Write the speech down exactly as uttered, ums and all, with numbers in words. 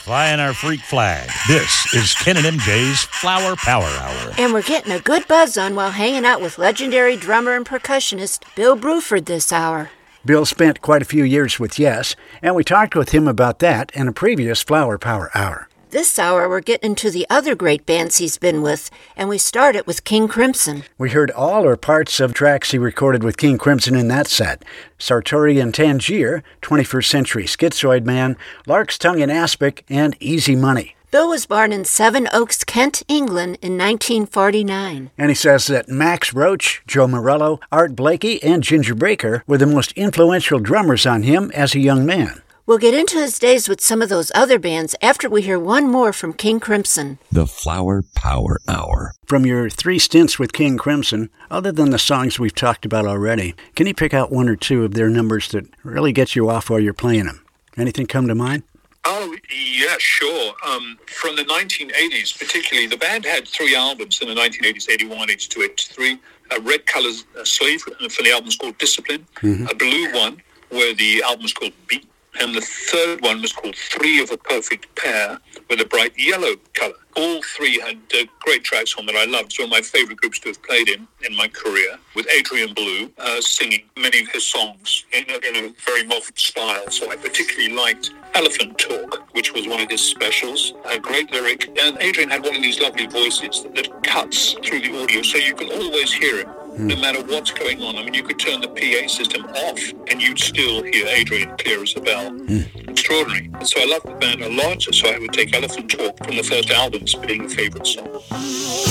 flying our freak flag. This is Ken and M J's Flower Power Hour. And we're getting a good buzz on while hanging out with legendary drummer and percussionist Bill Bruford this hour. Bill spent quite a few years with Yes, and we talked with him about that in a previous Flower Power Hour. This hour, we're getting to the other great bands he's been with, and we started with King Crimson. We heard all or parts of tracks he recorded with King Crimson in that set. Sartori and Tangier, twenty-first Century Schizoid Man, Lark's Tongue in Aspic, and Easy Money. Bill was born in Seven Oaks, Kent, England in nineteen forty-nine. And he says that Max Roach, Joe Morello, Art Blakey, and Ginger Baker were the most influential drummers on him as a young man. We'll get into his days with some of those other bands after we hear one more from King Crimson. The Flower Power Hour. From your three stints with King Crimson, other than the songs we've talked about already, can you pick out one or two of their numbers that really get you off while you're playing them? Anything come to mind? Oh, yeah, sure. Um, from the nineteen eighties, particularly, the band had three albums in the nineteen eighties, eighty-one, eighty-two, eighty-three. A red colour uh, sleeve for the album's called Discipline. Mm-hmm. A blue one where the album's called Beat. And the third one was called Three of a Perfect Pair with a bright yellow colour. All three had uh, great tracks on that I loved. It's one of my favourite groups to have played in in my career, with Adrian Belew uh, singing many of his songs in a, in a very modern style. So I particularly liked Elephant Talk, which was one of his specials. A great lyric. And Adrian had one of these lovely voices that, that cuts through the audio, so you can always hear him. No matter what's going on. I mean, you could turn the P A system off and you'd still hear Adrian clear as a bell. Mm. Extraordinary. And so I love the band a lot, so I would take Elephant Talk from the first album as being a favourite song.